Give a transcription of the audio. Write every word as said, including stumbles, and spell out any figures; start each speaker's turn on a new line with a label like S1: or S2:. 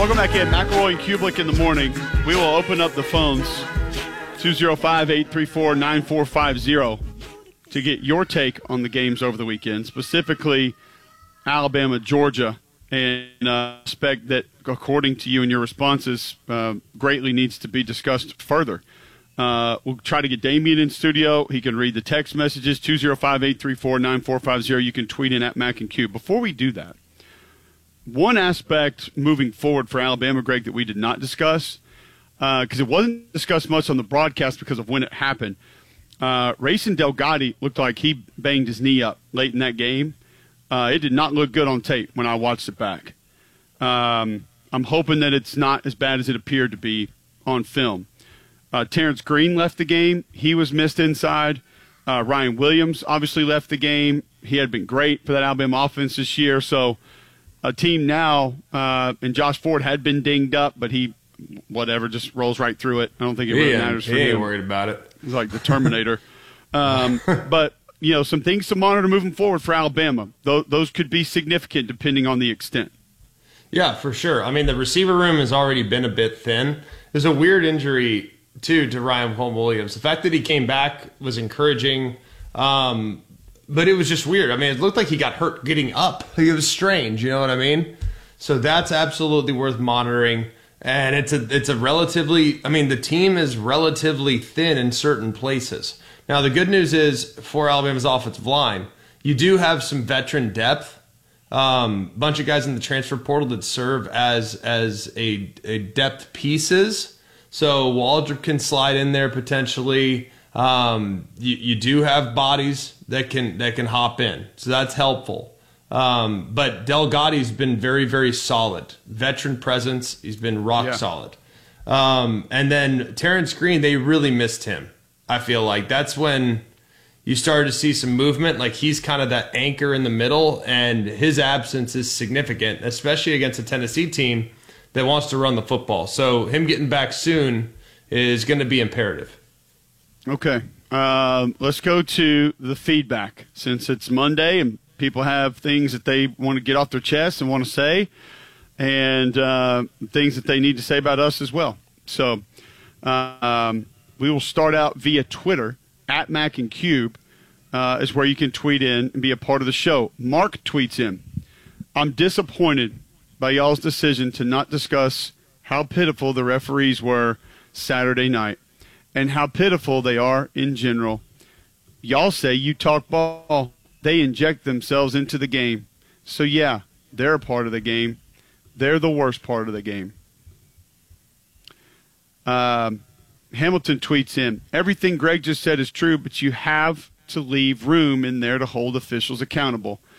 S1: Welcome back in. McElroy and Kublik in the morning. We will open up the phones, two oh five, eight three four, nine four five zero, to get your take on the games over the weekend, specifically Alabama, Georgia, and uh, expect that, according to you and your responses, uh, greatly needs to be discussed further. Uh, we'll try to get Damien in studio. He can read the text messages, two oh five, eight three four, nine four five zero. You can tweet in at Mac and Q. Before we do that, one aspect moving forward for Alabama, Greg, that we did not discuss, because uh, it wasn't discussed much on the broadcast because of when it happened. Uh, Rayson Delgatti looked like he banged his knee up late in that game. Uh, it did not look good on tape when I watched it back. Um, I'm hoping that it's not as bad as it appeared to be on film. Uh, Terrence Green left the game. He was missed inside. Uh, Ryan Williams obviously left the game. He had been great for that Alabama offense this year. So a team now, uh, and Josh Ford had been dinged up, but he, whatever, just rolls right through it. I don't think it really
S2: he
S1: matters for
S2: him. He ain't
S1: him.
S2: worried about it.
S1: He's like the Terminator. um, but, you know, some things to monitor moving forward for Alabama. Th- those could be significant depending on the extent.
S2: Yeah, for sure. I mean, the receiver room has already been a bit thin. There's a weird injury, too, to Ryan Williams. The fact that he came back was encouraging, um, but it was just weird. I mean, it looked like he got hurt getting up. It was strange, you know what I mean? So that's absolutely worth monitoring. And it's a it's a relatively, I mean, the team is relatively thin in certain places. Now, the good news is for Alabama's offensive line, you do have some veteran depth. Um, bunch of guys in the transfer portal that serve as as a, a depth pieces. So Waldrop can slide in there potentially. Um, you, you do have bodies that can that can hop in, so that's helpful. Um, but Delgatti's been very, very solid. Veteran presence. He's been rock yeah. solid. Um, and then Terrence Green, they really missed him. I feel like that's when you started to see some movement. Like he's kind of that anchor in the middle, and his absence is significant, especially against a Tennessee team that wants to run the football. So him getting back soon is going to be imperative.
S1: Okay. Um, let's go to the feedback. Since it's Monday and people have things that they want to get off their chest and want to say, and uh, things that they need to say about us as well. So uh, um, we will start out via Twitter, at Mac and Cube, uh, is where you can tweet in and be a part of the show. Mark tweets in, I'm disappointed by y'all's decision to not discuss how pitiful the referees were Saturday night and how pitiful they are in general. Y'all say you talk ball. They inject themselves into the game. So, yeah, they're a part of the game. They're the worst part of the game. Um, Hamilton tweets in, everything Greg just said is true, but you have to leave room in there to hold officials accountable.